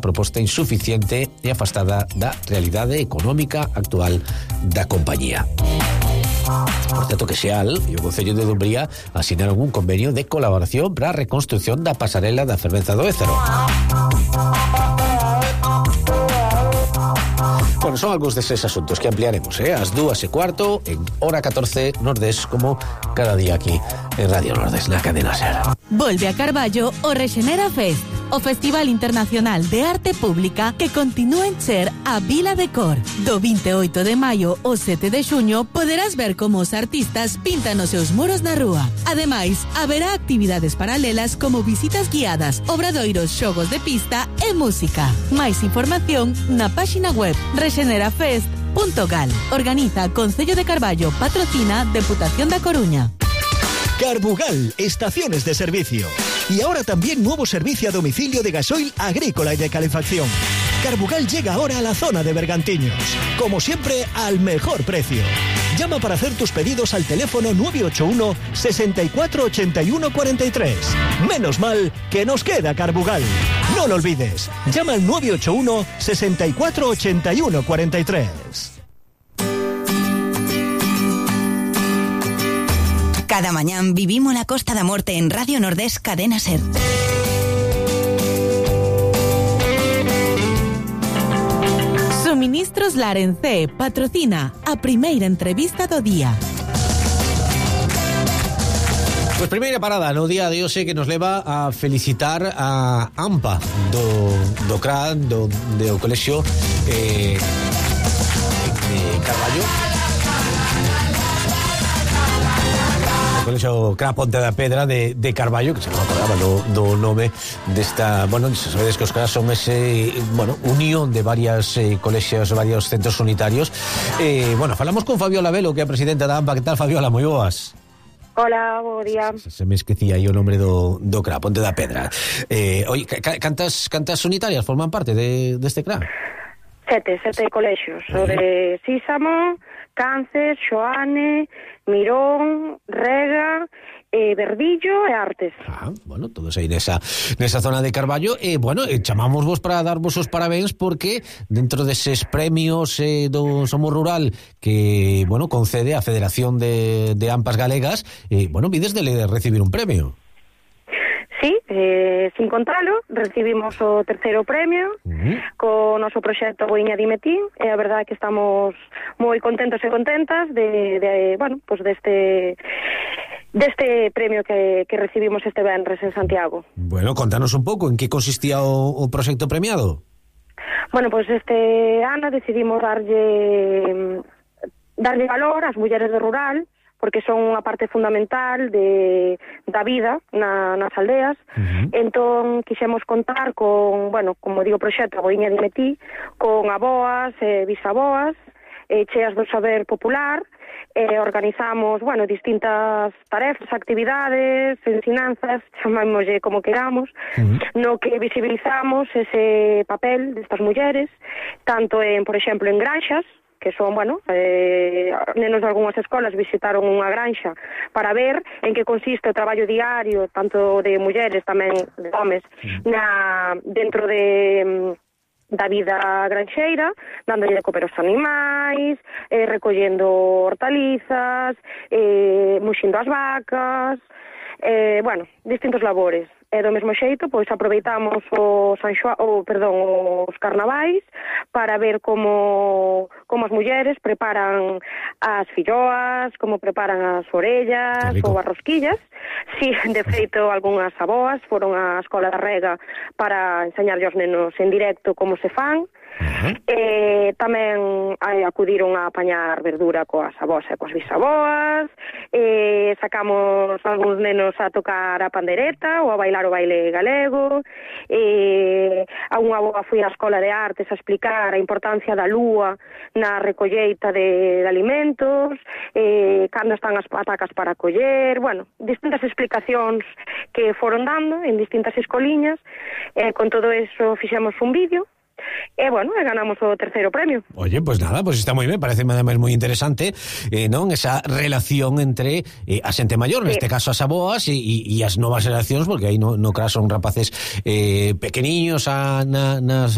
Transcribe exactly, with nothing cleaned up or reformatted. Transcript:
proposta insuficiente e afastada da realidade económica actual da compañía. Por certo que Xeal e o Concello de Dumbría asinaron un convenio de colaboración para a reconstrucción da pasarela da fervenza do Ézaro. Bueno, son algúns deses asuntos que ampliaremos, eh? As dúas e cuarto en hora catorce Nordés, como cada día aquí en Radio Nordés, na cadena SER. Volve a Carballo o Rexenera Fest, o Festival Internacional de Arte Pública que continúa en Cher a Vila de Cor. Do vinte e oito de maio ao sete de xuño poderás ver como os artistas pintan os seus muros na rúa. Ademais, haberá actividades paralelas como visitas guiadas, obradoiros, xogos de pista e música. Máis información na páxina web rexenerafest punto gal. Organiza Concello de Carballo, patrocina Deputación da Coruña. Carbugal, estaciones de servicio. Y ahora también nuevo servicio a domicilio de gasoil agrícola y de calefacción. Carbugal llega ahora a la zona de Bergantiños. Como siempre, al mejor precio. Llama para hacer tus pedidos al teléfono nueve ocho uno, sesenta y cuatro, ochenta y uno, cuarenta y tres. Menos mal que nos queda Carbugal. No lo olvides. Llama al nueve ocho uno, sesenta y cuatro, ochenta y uno, cuarenta y tres. Cada mañán vivimos la Costa da Morte en Radio Nordés Cadena SER. Suministros Larencé patrocina a primeira entrevista do día. Pois primeira parada no día de hoxe que nos leva a felicitar a AMPA do, do C R A, do, do colexio eh, de Carballo. Colexo C R A Ponte da Pedra de, de Carballo, que se non acordaba do, do nome desta, bueno, se sabedes que os C R A son ese, bueno, unión de varias eh, colexios, varios centros unitarios. Eh, bueno, falamos con Fabiola Velo, que é a presidenta da AMPA. Que tal, Fabiola? Moi boas. Hola, bo día. Se, se me esquecía aí o nombre do, do C R A Ponte da Pedra. Eh, oi, cantas, cantas unitarias forman parte de, deste C R A? Sete, sete colexios, sobre Sísamo, Cáncer, Xoane, Mirón, Rega, eh, Verdillo e Artes. Ah, bueno, todos aí nesa, nesa zona de Carballo. E, eh, bueno, eh, chamamos vos para darvos os parabéns porque dentro deses premios eh, do Somos Rural que, bueno, concede a Federación de, de AMPAs Galegas, eh, bueno, vides de recibir un premio. Sí, eh, sin contalo, recibimos o terceiro premio uh-huh. co noso proxecto Boiña Dimetín, e a verdade é que estamos moi contentos e contentas de, de bueno, pues deste deste premio que, que recibimos este venres en Santiago. Bueno, contanos un pouco en que consistía o, o proxecto premiado. Bueno, pues este ano decidimos darlle darlle valor ás mulleres do rural, porque son unha parte fundamental de, da vida na, nas aldeas. Uh-huh. Entón, quixemos contar con, bueno, como digo, proxecto Boiña de Metí, con aboas e bisaboas, eh, cheas do saber popular, eh, organizamos, bueno, distintas tarefas, actividades, ensinanzas, chamámoslle como queramos, uh-huh. no que visibilizamos ese papel destas mulleres, tanto en, por exemplo, en granxas, que son, bueno, eh, nenos de algunhas escolas visitaron unha granxa para ver en que consiste o traballo diario, tanto de mulleres, tamén de homes, na, dentro de da vida granxeira, dándolle de comer aos animais, eh, recollendo hortalizas, eh, muxindo as vacas, eh, bueno, distintos labores. E do mesmo xeito, pois aproveitamos o San Xoa, o, perdón, os carnavais para ver como como as mulleres preparan as filloas, como preparan as orellas ou as rosquillas. Si, sí, de feito, algunhas aboas foron á Escola da Rega para enseñarlle aos nenos en directo como se fan. Uh-huh. Eh, tamén eh, acudiron a apañar verdura coas avós e coas bisaboas, eh, sacamos algúns nenos a tocar a pandereta ou a bailar o baile galego, eh, a unha aboa foi á Escola de Artes a explicar a importancia da lúa na recolleita de, de alimentos, eh, cando están as patacas para coller, bueno, distintas explicacións que foron dando en distintas escoliñas. Eh, con todo eso fixemos un vídeo. E, bueno, ganamos o terceiro premio. Oye, pues nada, pues está moi ben, parece además moi interesante, eh, non? Esa relación entre eh, a xente maior, sí. Neste caso as aboas, e, e, e as novas generacións, porque aí no, no caso son rapaces eh, pequeniños a, na, nas